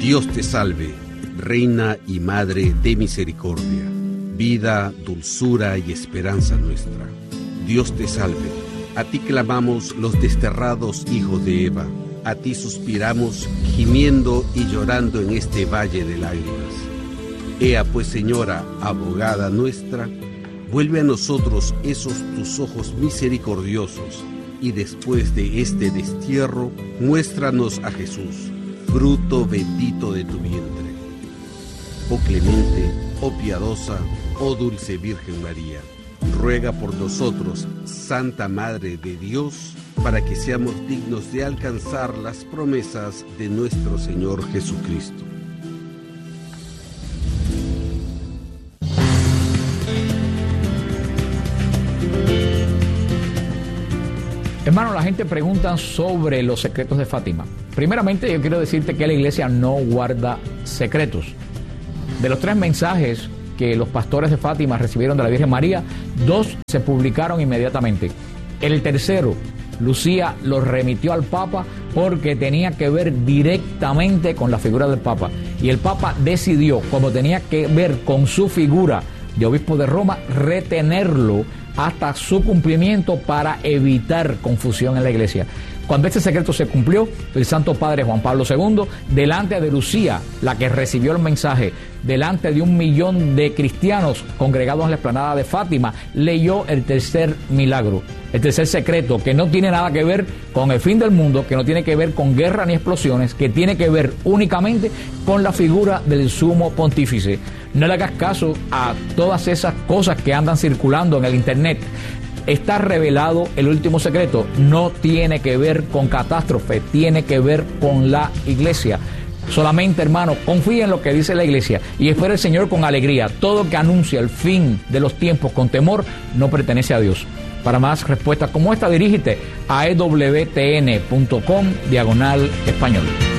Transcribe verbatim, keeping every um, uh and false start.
Dios te salve, Reina y Madre de misericordia, vida, dulzura y esperanza nuestra. Dios te salve, a ti clamamos los desterrados hijos de Eva, a ti suspiramos, gimiendo y llorando en este valle de lágrimas. Ea pues, Señora, abogada nuestra, vuelve a nosotros esos tus ojos misericordiosos, y después de este destierro, muéstranos a Jesús, fruto bendito de tu vientre. Oh clemente, oh piadosa, oh dulce Virgen María, ruega por nosotros, Santa Madre de Dios, para que seamos dignos de alcanzar las promesas de nuestro Señor Jesucristo. Hermano, la gente pregunta sobre los secretos de Fátima. Primeramente, yo quiero decirte que la iglesia no guarda secretos. De los tres mensajes que los pastores de Fátima recibieron de la Virgen María, dos se publicaron inmediatamente. El tercero, Lucía lo remitió al Papa porque tenía que ver directamente con la figura del Papa. Y el Papa decidió, como tenía que ver con su figura de obispo de Roma, retenerlo hasta su cumplimiento para evitar confusión en la iglesia. Cuando este secreto se cumplió, el Santo Padre Juan Pablo segundo, delante de Lucía, la que recibió el mensaje, delante de un millón de cristianos congregados en la explanada de Fátima, leyó el tercer milagro, el tercer secreto, que no tiene nada que ver con el fin del mundo, que no tiene que ver con guerra ni explosiones, que tiene que ver únicamente con la figura del sumo pontífice. No le hagas caso a todas esas cosas que andan circulando en el internet. Está revelado el último secreto. No tiene que ver con catástrofe, tiene que ver con la iglesia. Solamente, hermano, confía en lo que dice la iglesia y espera al Señor con alegría. Todo que anuncia el fin de los tiempos con temor no pertenece a Dios. Para más respuestas como esta, dirígete a e w t n punto com diagonal español.